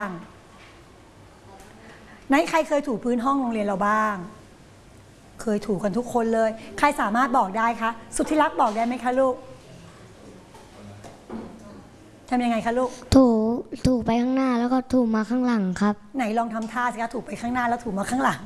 ไหนใครเคยถูพื้นห้องโรงเรียนเราบ้างเคยถูกันทุกคนเลยใครสามารถบอกได้คะสุทธิรักษ์บอกได้ไหมคะลูกทำยังไงคะลูกถูไปข้างหน้าแล้วก็ถูมาข้างหลังครับไหนลองทำท่าสิคะถูไปข้างหน้าแล้วถูมาข้างหลัง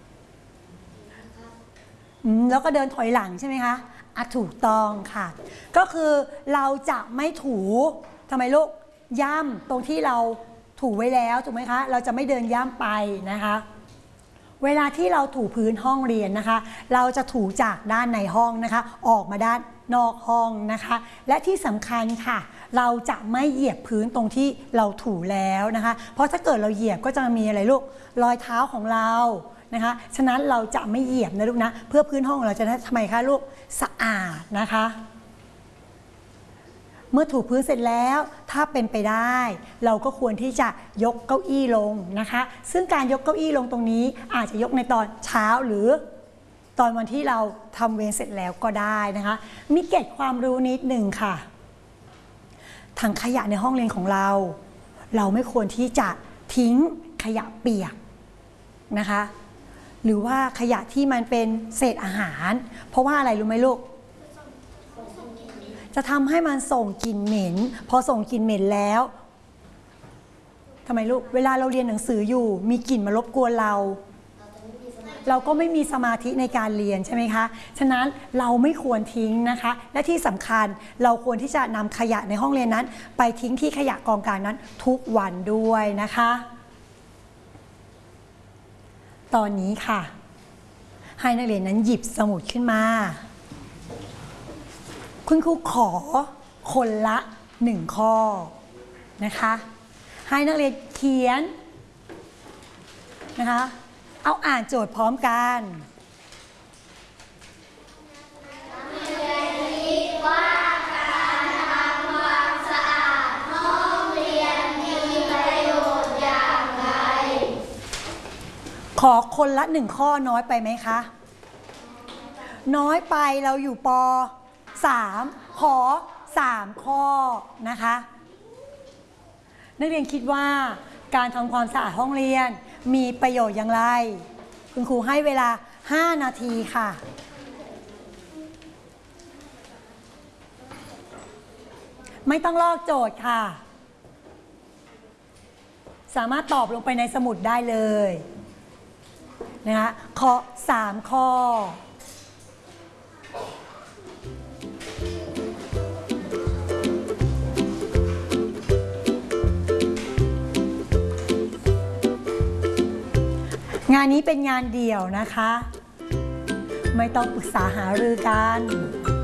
แล้วก็เดินถอยหลังใช่ไหมคะถูกต้องค่ะก็คือเราจะไม่ถูทำไมลูกย่ำตรงที่เราถูไว้แล้วถูกไหมคะเราจะไม่เดินย่ำไปนะคะเวลาที่เราถูพื้นห้องเรียนนะคะเราจะถูจากด้านในห้องนะคะออกมาด้านนอกห้องนะคะและที่สำคัญค่ะเราจะไม่เหยียบพื้นตรงที่เราถูแล้วนะคะเพราะถ้าเกิดเราเหยียบก็จะมีอะไรลูกรอยเท้าของเรานะคะฉะนั้นเราจะไม่เหยียบนะลูกนะเพื่อพื้นห้องเราจะได้ทำไมคะลูกสะอาดนะคะเมื่อถูพื้นเสร็จแล้วถ้าเป็นไปได้เราก็ควรที่จะยกเก้าอี้ลงนะคะซึ่งการยกเก้าอี้ลงตรงนี้อาจจะยกในตอนเช้าหรือตอนวันที่เราทำเวรเสร็จแล้วก็ได้นะคะมีเกร็ดความรู้นิดหนึ่งค่ะถังขยะในห้องเรียนของเราไม่ควรที่จะทิ้งขยะเปียกนะคะหรือว่าขยะที่มันเป็นเศษอาหารเพราะว่าอะไรรู้ไหมลูกจะทำให้มันส่งกลิ่นเหม็นพอส่งกลิ่นเหม็นแล้วทำไมลูกเวลาเราเรียนหนังสืออยู่มีกลิ่นมารบกวนเราก็ไม่มีสมาธิในการเรียนใช่ไหมคะฉะนั้นเราไม่ควรทิ้งนะคะและที่สำคัญเราควรที่จะนำขยะในห้องเรียนนั้นไปทิ้งที่ขยะกองกลางนั้นทุกวันด้วยนะคะตอนนี้ค่ะให้นักเรียนนั้นหยิบสมุดขึ้นมาคุณครูขอคนละ1ข้อนะคะให้นักเรียนเขียนนะคะเอาอ่านโจทย์พร้อมกันนักเรียนคิดว่าการทำความสะอาดห้องเรียนมีประโยชน์อย่างไรขอคนละ1ข้อน้อยไปไหมคะน้อยไปเราอยู่ป.3 ขอ3ข้อนะคะนักเรียนคิดว่าการทำความสะอาดห้องเรียนมีประโยชน์อย่างไรคุณครูให้เวลา5 นาทีค่ะไม่ต้องลอกโจทย์ค่ะสามารถตอบลงไปในสมุดได้เลยนะคะข้อ3ข้องานนี้เป็นงานเดี่ยวนะคะไม่ต้องปรึกษาหารือกัน